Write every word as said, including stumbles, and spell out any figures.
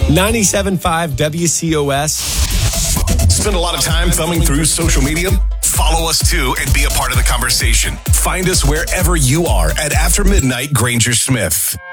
ninety-seven point five W C O S. Spend a lot of time thumbing through social media? Follow us too and be a part of the conversation. Find us wherever you are at After Midnight Granger Smith.